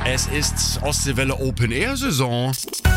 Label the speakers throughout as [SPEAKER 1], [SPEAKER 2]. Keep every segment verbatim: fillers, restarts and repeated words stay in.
[SPEAKER 1] Es ist Ostseewelle Open Air Saison.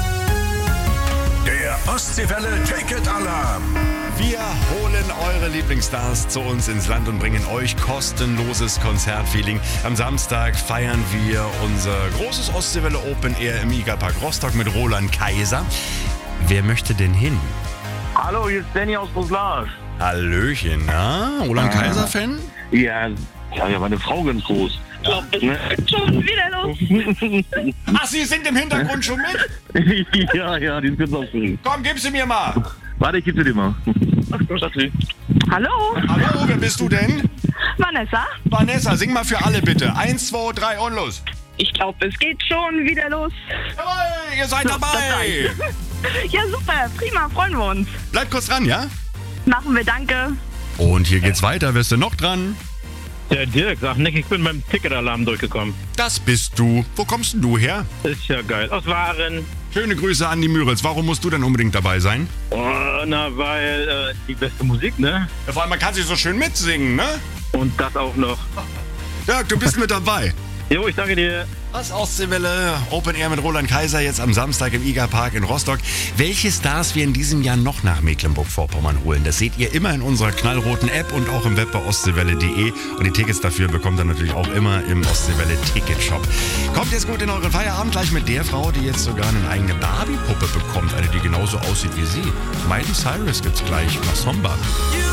[SPEAKER 2] Der Ostseewelle Ticket Alarm.
[SPEAKER 1] Wir holen eure Lieblingsstars zu uns ins Land und bringen euch kostenloses Konzertfeeling. Am Samstag feiern wir unser großes Ostseewelle Open Air im Igerpark Rostock mit Roland Kaiser. Wer möchte denn hin?
[SPEAKER 3] Hallo, hier ist Danny aus Roslage.
[SPEAKER 1] Hallöchen, na? Roland
[SPEAKER 3] Ah.
[SPEAKER 1] Kaiser-Fan?
[SPEAKER 3] Ja, ja, ja, meine Frau ganz groß.
[SPEAKER 4] Ja, schon wieder los.
[SPEAKER 1] Ach, Sie sind im Hintergrund schon mit?
[SPEAKER 3] ja, ja, die ist ganz aufgeregt.
[SPEAKER 1] Komm, gib sie mir mal.
[SPEAKER 3] Warte, ich gebe sie dir mal. Ach Gott,
[SPEAKER 4] Hallo,
[SPEAKER 1] Hallo, wer bist du denn?
[SPEAKER 4] Vanessa.
[SPEAKER 1] Vanessa, sing mal für alle bitte. Eins, zwei, drei und los.
[SPEAKER 4] Ich glaube, es geht schon wieder los.
[SPEAKER 1] Jawohl, ihr seid dabei.
[SPEAKER 4] Ja, super, prima, freuen wir uns.
[SPEAKER 1] Bleibt kurz dran, ja?
[SPEAKER 4] Machen wir, danke.
[SPEAKER 1] Und hier geht's weiter. Wer ist denn noch dran?
[SPEAKER 5] Der Dirk sagt, Nick, ich bin beim Ticketalarm durchgekommen.
[SPEAKER 1] Das bist du. Wo kommst denn du her?
[SPEAKER 5] Ist ja geil. Aus Waren.
[SPEAKER 1] Schöne Grüße an die Müritz. Warum musst du denn unbedingt dabei sein?
[SPEAKER 5] Oh, na, weil äh, die beste Musik, ne?
[SPEAKER 1] Ja, vor allem, man kann sich so schön mitsingen, ne?
[SPEAKER 5] Und das auch noch.
[SPEAKER 1] Dirk, du bist mit dabei.
[SPEAKER 5] Jo, ich danke dir.
[SPEAKER 1] Das Ostseewelle Open Air mit Roland Kaiser jetzt am Samstag im Igerpark in Rostock. Welche Stars wir in diesem Jahr noch nach Mecklenburg-Vorpommern holen, das seht ihr immer in unserer knallroten App und auch im Web bei ostseewelle punkt de. Und die Tickets dafür bekommt ihr natürlich auch immer im Ostseewelle Ticketshop. Kommt jetzt gut in euren Feierabend gleich mit der Frau, die jetzt sogar eine eigene Barbie-Puppe bekommt. Eine, die genauso aussieht wie sie. Miley Cyrus gibt's gleich. Masomba.
[SPEAKER 2] You